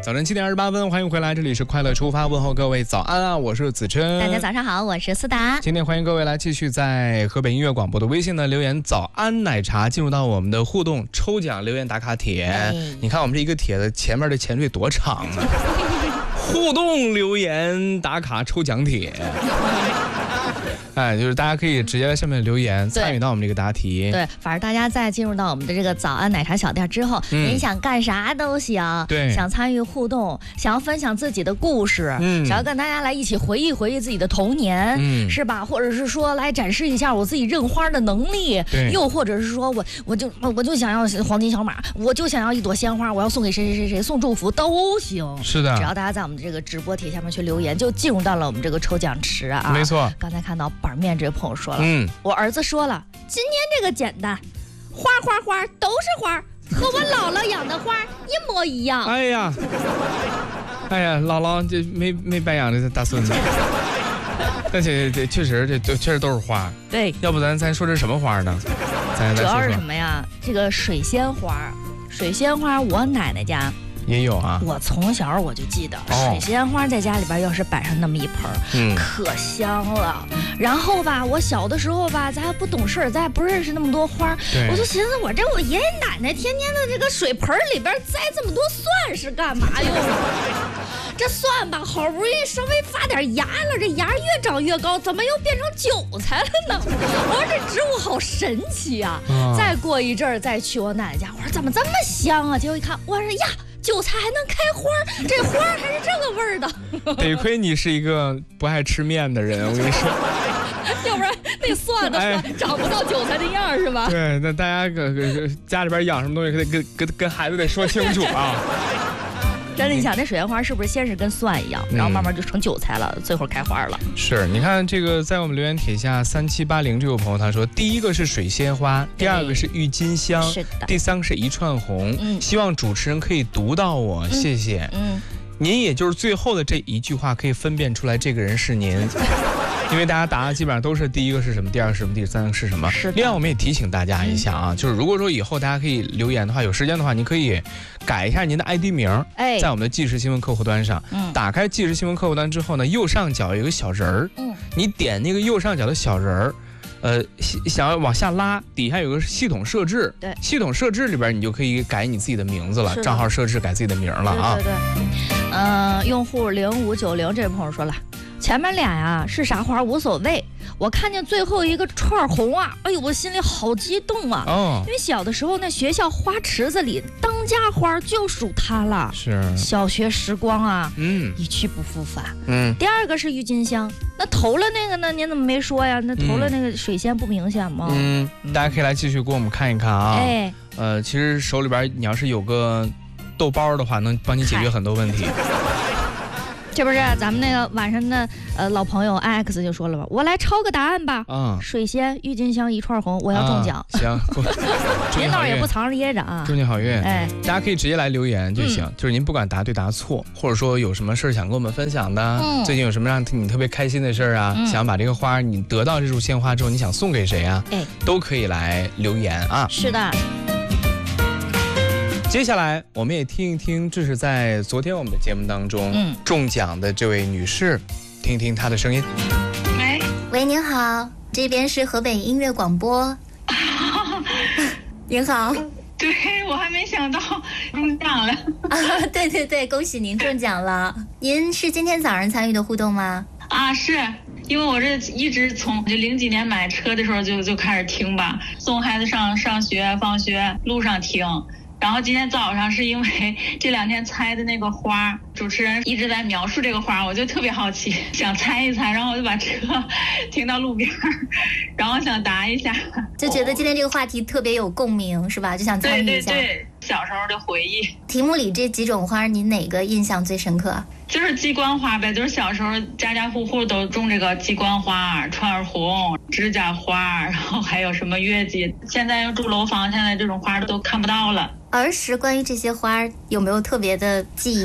早晨7点28分，欢迎回来，这里是快乐出发，问候各位早安啊，我是子琛。 大家早上好，我是思达。 今天欢迎各位来继续在河北音乐广播的微信呢留言早安奶茶，进入到我们的互动抽奖留言打卡帖。你看我们这一个帖子前面的前缀多长啊！互动留言打卡抽奖帖。哎，就是大家可以直接在上面留言参与到我们这个答题。 对，反正大家在进入到我们的这个早安奶茶小店之后，您想干啥都行。 对， 想参与互动，想要分享自己的故事，想要跟大家来一起回忆回忆自己的童年，是吧？或者是说来展示一下我自己认花的能力，又或者是说我就想要黄金小马，我就想要一朵鲜花，我要送给谁谁谁谁送祝福都行。 是的， 只要大家在我们这个直播帖下面去留言，就进入到了我们这个抽奖池啊。 没错， 刚才看到板面这位朋友说了，我儿子说了，今天这个简单，花都是花，和我姥姥养的花一模一样。 哎呀，姥姥这没白养这大孙子。但是这确实都是花。对，要不咱说这什么花呢？ 主要是什么呀？这个水仙花，我奶奶家也有啊， 我从小我就记得，水仙花在家里边要是摆上那么一盆，可香了。然后吧，我小的时候吧，咱还不懂事，咱也不认识那么多花，我就寻思我爷爷奶奶天天的这个水盆里边栽这么多蒜是干嘛用的？这蒜吧，好不容易稍微发点芽了，这芽越长越高，怎么又变成韭菜了呢？我说这植物好神奇啊！再过一阵儿再去我奶奶家，我说怎么这么香啊？结果一看，我说呀，韭菜还能开花，这花还是这个味儿的。 得亏你是一个不爱吃面的人，我跟你说。 要不然那蒜的长不到韭菜的样是吧？ 对，那大家家里边养什么东西，跟孩子得说清楚啊。 真的，你想那水仙花是不是先是跟蒜一样，然后慢慢就成韭菜了，最后开花了？ 是，你看这个在我们留言帖下3780这位朋友他说，第一个是水仙花，第二个是郁金香， 是的， 第三个是一串红。希望主持人可以读到我，谢谢。您也就是最后的这一句话可以分辨出来这个人是您。因为大家答的基本上都是第一个是什么，第二个是什么，第三个是什么。另外我们也提醒大家一下啊，就是如果说以后大家可以留言的话，有时间的话，您可以改一下您的 ID 名，在我们的即时新闻客户端上，打开即时新闻客户端之后呢，右上角有一个小人儿，你点那个右上角的小人儿。想要往下拉，底下有个系统设置，系统设置里边你就可以改你自己的名字了，账号设置改自己的名了啊。 对，用户0590这位朋友说了，前面俩呀是啥花无所谓，我看见最后一个串红啊，哎呦，我心里好激动啊！因为小的时候那学校花池子里当家花就属它了，是小学时光啊，一去不复返。第二个是郁金香，那投了那个呢？您怎么没说呀？那投了那个水仙不明显吗？ 大家可以来继续给我们看一看啊。其实手里边你要是有个豆包的话，能帮你解决很多问题。 这不是咱们那个晚上的老朋友 IX 就说了吧，我来抄个答案吧。水仙、郁金香一串红，我要中奖。 行， 您倒也不藏着掖着啊。 祝你好运。大家可以直接来留言就行，就是您不管答对答错，或者说有什么事想跟我们分享的，最近有什么让你特别开心的事啊，想把这个花你得到这束鲜花之后，你想送给谁啊？都可以来留言啊。 是的。 接下来我们也听一听，这是在昨天我们的节目当中中奖的这位女士，听听她的声音。 喂，您好，这边是河北音乐广播。您好。 对，我还没想到中奖了。 对，恭喜您中奖了。您是今天早上参与的互动吗？ 是。因为我这一直从就零几年买车的时候就开始听吧，送孩子上学放学路上听。然后今天早上是因为这2天猜的那个花，主持人一直在描述这个花，我就特别好奇，想猜一猜，然后我就把车停到路边，然后想答一下， 就觉得今天这个话题特别有共鸣，是吧？就想参与一下。 对，小时候的回忆。 题目里这几种花，你哪个印象最深刻？ 就是鸡冠花呗，就是小时候家家户户都种这个鸡冠花、串儿红、指甲花，然后还有什么月季。现在要住楼房，现在这种花都看不到了。 儿时关于这些花有没有特别的记忆呀？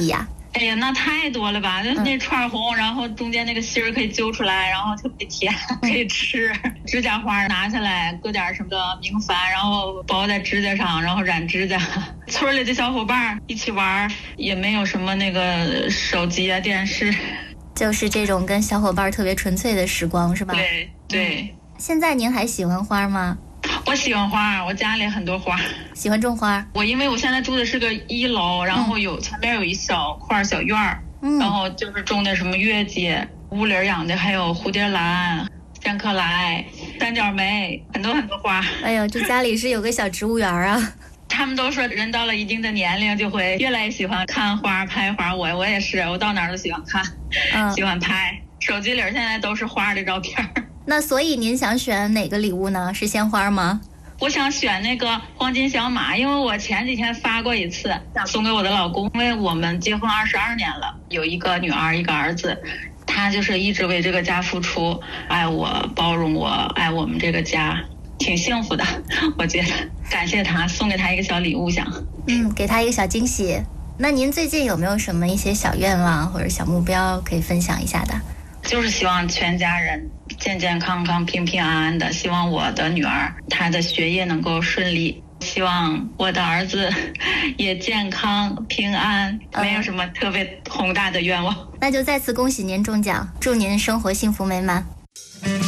哎呀，那太多了吧！就那串红，然后中间那个芯儿可以揪出来，然后特别甜，可以吃。指甲花拿下来，搁点什么明矾，然后包在指甲上，然后染指甲。村里的小伙伴一起玩，也没有什么那个手机啊、电视， 就是这种跟小伙伴特别纯粹的时光，是吧？ 对对。 现在您还喜欢花吗？ 我喜欢花，我家里很多花。 喜欢种花？ 因为我现在住的是个1楼，然后前面有一小块小院儿，然后就是种的什么月季，屋里养的还有蝴蝶兰、仙客来、三角梅，很多花。 哎呦，这家里是有个小植物园啊。 他们都说人到了一定的年龄就会越来越喜欢看花、拍花，我也是，我到哪儿都喜欢看，喜欢拍，手机里现在都是花的照片。 那所以您想选哪个礼物呢？是鲜花吗？ 我想选那个黄金小马，因为我前几天发过一次，想送给我的老公，因为我们结婚22年了，有一个女儿，一个儿子，他就是一直为这个家付出，爱我、包容我，爱我们这个家，挺幸福的。我觉得感谢他，送给他一个小礼物，想给他一个小惊喜。那您最近有没有什么一些小愿望或者小目标可以分享一下的？ 就是希望全家人健健康康、平平安安的，希望我的女儿她的学业能够顺利，希望我的儿子也健康平安，没有什么特别宏大的愿望。 那就再次恭喜您中奖，祝您生活幸福美满。